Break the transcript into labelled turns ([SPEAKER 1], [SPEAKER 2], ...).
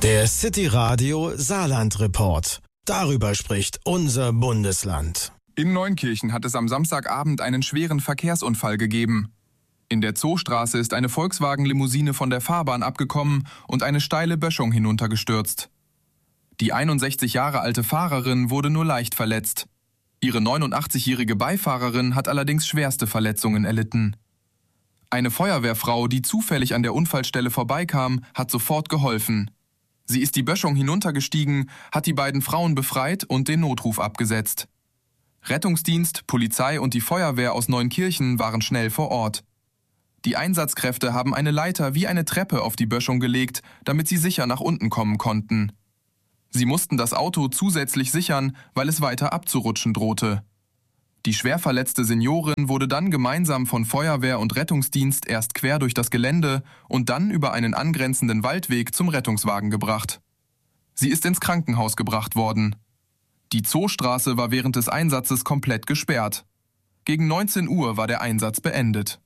[SPEAKER 1] Der City Radio Saarland Report. Darüber spricht unser Bundesland.
[SPEAKER 2] In Neunkirchen hat es am Samstagabend einen schweren Verkehrsunfall gegeben. In der Zoostraße ist eine Volkswagen-Limousine von der Fahrbahn abgekommen und eine steile Böschung hinuntergestürzt. Die 61 Jahre alte Fahrerin wurde nur leicht verletzt. Ihre 89-jährige Beifahrerin hat allerdings schwerste Verletzungen erlitten. Eine Feuerwehrfrau, die zufällig an der Unfallstelle vorbeikam, hat sofort geholfen. Sie ist die Böschung hinuntergestiegen, hat die beiden Frauen befreit und den Notruf abgesetzt. Rettungsdienst, Polizei und die Feuerwehr aus Neunkirchen waren schnell vor Ort. Die Einsatzkräfte haben eine Leiter wie eine Treppe auf die Böschung gelegt, damit sie sicher nach unten kommen konnten. Sie mussten das Auto zusätzlich sichern, weil es weiter abzurutschen drohte. Die schwer verletzte Seniorin wurde dann gemeinsam von Feuerwehr und Rettungsdienst erst quer durch das Gelände und dann über einen angrenzenden Waldweg zum Rettungswagen gebracht. Sie ist ins Krankenhaus gebracht worden. Die Zoostraße war während des Einsatzes komplett gesperrt. Gegen 19 Uhr war der Einsatz beendet.